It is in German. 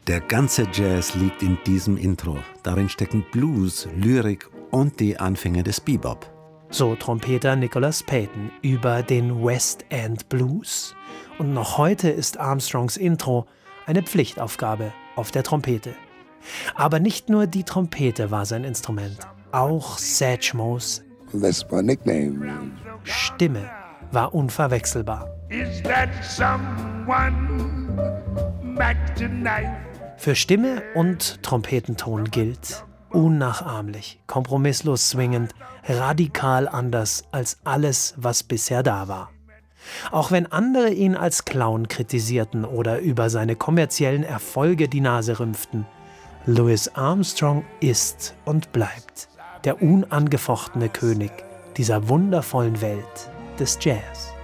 Der ganze Jazz liegt in diesem Intro. Darin stecken Blues, Lyrik und die Anfänge des Bebop. So Trompeter Nicholas Payton über den West End Blues. Und noch heute ist Armstrongs Intro eine Pflichtaufgabe auf der Trompete. Aber nicht nur die Trompete war sein Instrument, auch Satchmos Stimme war unverwechselbar. Für Stimme und Trompetenton gilt: unnachahmlich, kompromisslos swingend, radikal anders als alles, was bisher da war. Auch wenn andere ihn als Clown kritisierten oder über seine kommerziellen Erfolge die Nase rümpften, Louis Armstrong ist und bleibt der unangefochtene König dieser wundervollen Welt des Jazz.